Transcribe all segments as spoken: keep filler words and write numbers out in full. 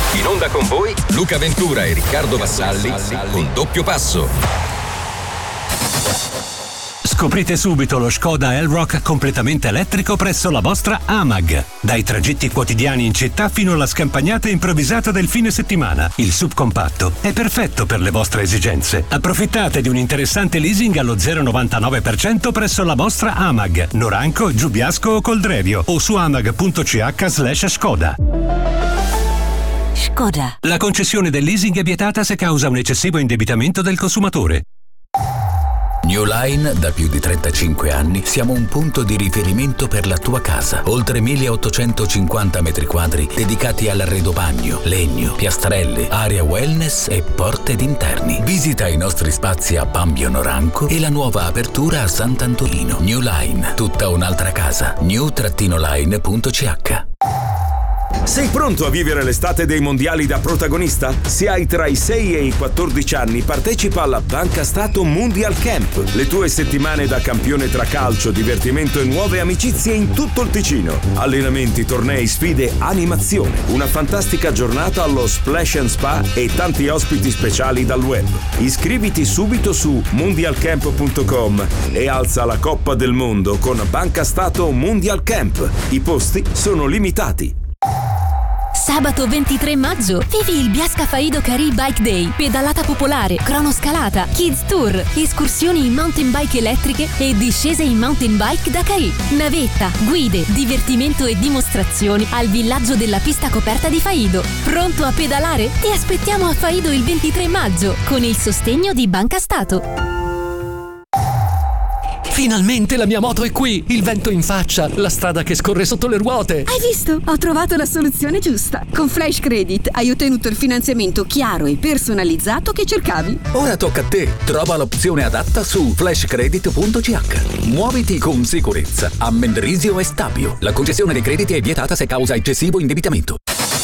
In onda con voi Luca Ventura e Riccardo Vassalli con Doppio Passo. Scoprite subito lo Škoda Elroq completamente elettrico presso la vostra AMAG. Dai tragitti quotidiani in città fino alla scampagnata improvvisata del fine settimana, il subcompatto è perfetto per le vostre esigenze. Approfittate di un interessante leasing allo zero virgola novantanove per cento presso la vostra AMAG, Noranco, Giubiasco o Coldrevio o su amag punto c h slash Škoda. Škoda. La concessione del leasing è vietata se causa un eccessivo indebitamento del consumatore. New Line, da più di trentacinque anni, siamo un punto di riferimento per la tua casa. Oltre milleottocentocinquanta metri quadri dedicati all'arredo bagno, legno, piastrelle, area wellness e porte d'interni. Visita i nostri spazi a Bambio Noranco e la nuova apertura a Sant'Antolino. New Line, tutta un'altra casa. new line punto c h. Sei pronto a vivere l'estate dei mondiali da protagonista? Se hai tra i sei e i quattordici anni, partecipa alla Banca Stato Mundial Camp. Le tue settimane da campione tra calcio, divertimento e nuove amicizie in tutto il Ticino. Allenamenti, tornei, sfide, animazione. Una fantastica giornata allo Splash and Spa e tanti ospiti speciali dal web. Iscriviti subito su mondial camp punto com e alza la Coppa del Mondo con Banca Stato Mundial Camp. I posti sono limitati. Sabato ventitré maggio vivi il Biasca Faido Carì Bike Day, pedalata popolare, cronoscalata, kids tour, escursioni in mountain bike elettriche e discese in mountain bike da Carì, navetta, guide, divertimento e dimostrazioni al villaggio della pista coperta di Faido. Pronto a pedalare? Ti aspettiamo a Faido il ventitré maggio con il sostegno di Banca Stato. Finalmente la mia moto è qui! Il vento in faccia, la strada che scorre sotto le ruote! Hai visto? Ho trovato la soluzione giusta! Con Flash Credit hai ottenuto il finanziamento chiaro e personalizzato che cercavi. Ora tocca a te! Trova l'opzione adatta su flash credit punto c h. Muoviti con sicurezza a Mendrisio e Stabio. La concessione dei crediti è vietata se causa eccessivo indebitamento.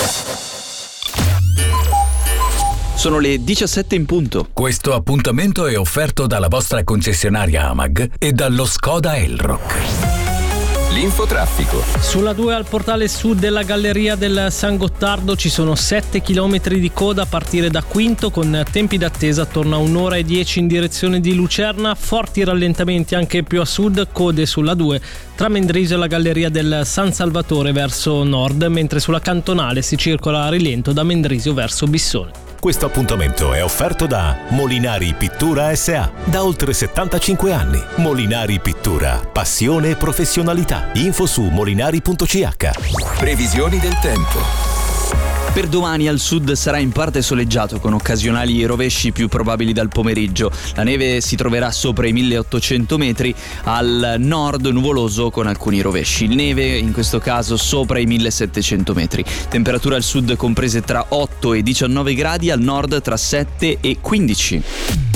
Sono le diciassette in punto. Questo appuntamento è offerto dalla vostra concessionaria AMAG e dallo Škoda Elroq. L'infotraffico. Sulla due al portale sud della galleria del San Gottardo ci sono sette chilometri di coda a partire da Quinto, con tempi d'attesa attorno a un'ora e dieci in direzione di Lucerna, forti rallentamenti anche più a sud, code sulla due tra Mendrisio e la galleria del San Salvatore verso nord, mentre sulla cantonale si circola a rilento da Mendrisio verso Bissone. Questo appuntamento è offerto da Molinari Pittura S A Da oltre settantacinque anni. Molinari Pittura, passione e professionalità. Info su molinari punto c h. Previsioni del tempo. Per domani al sud sarà in parte soleggiato con occasionali rovesci più probabili dal pomeriggio. La neve si troverà sopra i milleottocento metri, al nord nuvoloso con alcuni rovesci. Neve in questo caso sopra i millesettecento metri. Temperature al sud comprese tra otto e diciannove gradi, al nord tra sette e quindici.